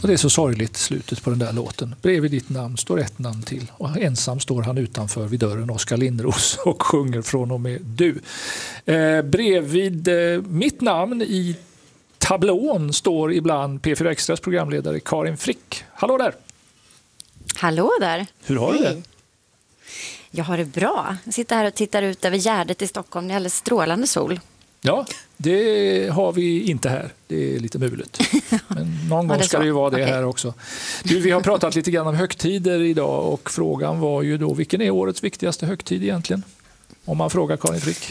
Och det är så sorgligt, slutet på den där låten. Bredvid ditt namn står ett namn till. Och ensam står han utanför vid dörren, Oskar Lindros, och sjunger från och med du. Bredvid mitt namn i tablån står ibland P4 Extras programledare Karin Frick. Hallå där! Hallå där! Hur har du det? Jag har det bra. Jag sitter här och tittar ut över Gärdet i Stockholm. Det är alldeles strålande sol. Ja, det har vi inte här. Det är lite mulet. Men någon gång ska det ju vara det här också. Du, vi har pratat lite grann om högtider idag och frågan var ju då, vilken är årets viktigaste högtid egentligen? Om man frågar Karin Frick.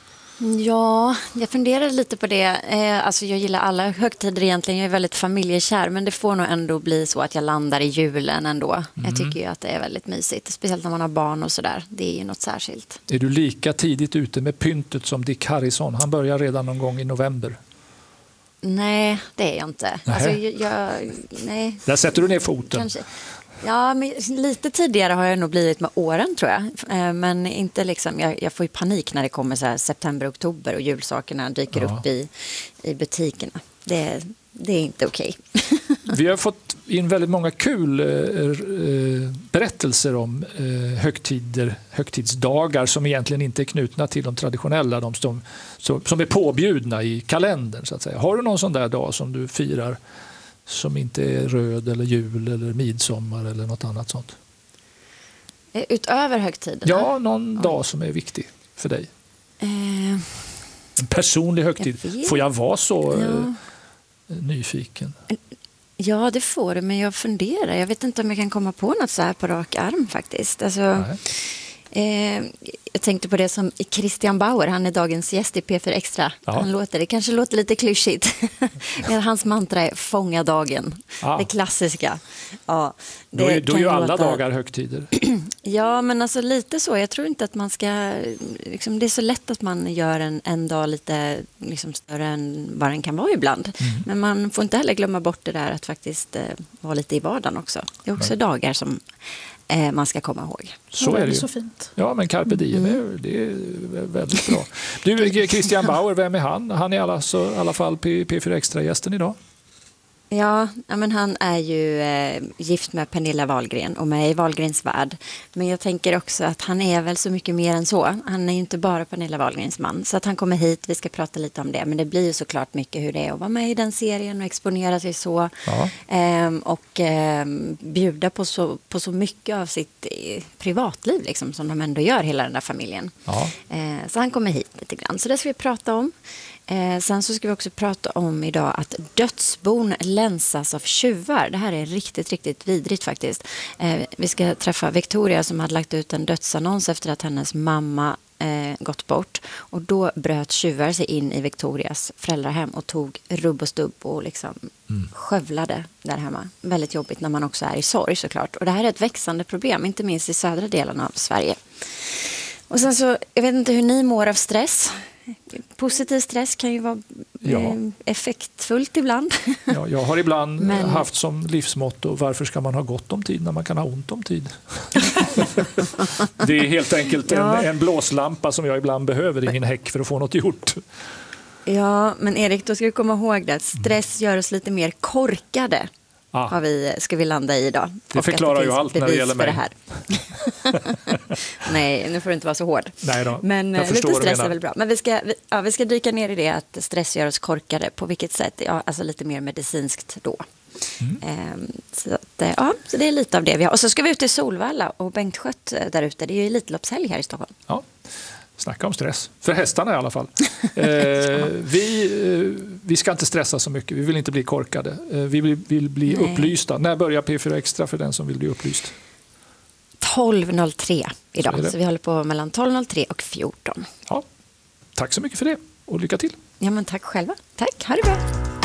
Ja, jag funderade lite på det. Alltså jag gillar alla högtider egentligen. Jag är väldigt familjekär, men det får nog ändå bli så att jag landar i julen ändå. Jag tycker ju att det är väldigt mysigt. Speciellt när man har barn och sådär. Det är ju något särskilt. Är du lika tidigt ute med pyntet som Dick Harrison? Han börjar redan någon gång i november. Nej, det är jag inte. Alltså, nej. Där sätter du ner foten. Kanske. Ja, men lite tidigare har jag nog blivit med åren, tror jag. Men inte liksom, jag får ju panik när det kommer så här september, oktober och julsakerna dyker upp i butikerna. Det är inte okej. Vi har fått in väldigt många kul berättelser om högtidsdagar som egentligen inte är knutna till de traditionella, de som är påbjudna i kalendern, så att säga. Har du någon sån där dag som du firar som inte är röd eller jul eller midsommar eller något annat sånt? Utöver högtiderna? Ja, någon dag som är viktig för dig. En personlig högtid. Får jag vara så nyfiken? Ja, det får du, men jag funderar. Jag vet inte om jag kan komma på något så här på rak arm faktiskt. Alltså, jag tänkte på det som Christian Bauer, han är dagens gäst i P4 Extra. Det kanske låter lite klyschigt. Men hans mantra är fånga dagen. Det klassiska. Ja, då är ju alla dagar högtider. Ja, men alltså lite så. Jag tror inte att man ska... Liksom, det är så lätt att man gör en dag lite liksom, större än vad den kan vara ibland. Men man får inte heller glömma bort det där att faktiskt vara lite i vardagen också. Det är också dagar som... man ska komma ihåg. Så är det ju. Så fint. Ja, men carpe diem, det är väldigt bra. Du, Christian Bauer, vem är han? Han är i alla fall P4 Extra-gästen idag. Ja, men han är ju gift med Pernilla Wahlgren och med i Wahlgrens värld. Men jag tänker också att han är väl så mycket mer än så. Han är ju inte bara Pernilla Wahlgrens man. Så att han kommer hit, vi ska prata lite om det. Men det blir ju såklart mycket hur det är att vara med i den serien och exponera sig så. Och bjuda på så mycket av sitt privatliv liksom, som de ändå gör, hela den där familjen. Så han kommer hit lite grann. Så det ska vi prata om. Sen så ska vi också prata om idag att dödsbon länsas av tjuvar. Det här är riktigt, riktigt vidrigt faktiskt. Vi ska träffa Victoria som hade lagt ut en dödsannons efter att hennes mamma gått bort. Och då bröt tjuvar sig in i Victorias föräldrahem och tog rubb och stubb och liksom skövlade där hemma. Väldigt jobbigt när man också är i sorg såklart. Och det här är ett växande problem, inte minst i södra delen av Sverige. Och sen så, jag vet inte hur ni mår av stress. Positiv stress kan ju vara effektfullt ibland. Ja, jag har ibland haft som livsmotto, varför ska man ha gott om tid när man kan ha ont om tid? Det är helt enkelt en blåslampa som jag ibland behöver i min häck för att få något gjort. Ja, men Erik, då ska vi komma ihåg det. Stress gör oss lite mer korkade. Ska vi landa i idag. Det förklarar ju allt när det gäller mig. Det här. Nej, nu får du inte vara så hård. Nej då, men lite stress är väl bra. Men vi ska dyka ner i det att stress gör oss korkade. På vilket sätt? Ja, alltså lite mer medicinskt då. Så det är lite av det vi har. Och så ska vi ut till Solvalla och Bengt Skött där ute. Det är ju Elitloppshelg här i Stockholm. Ja. Snacka om stress. För hästarna i alla fall. Vi ska inte stressa så mycket. Vi vill inte bli korkade. Vi vill bli upplysta. När börjar P4 Extra för den som vill bli upplyst? 12.03 idag. Så vi håller på mellan 12.03 och 14. Ja. Tack så mycket för det. Och lycka till. Ja, men tack själva. Tack, ha det bra.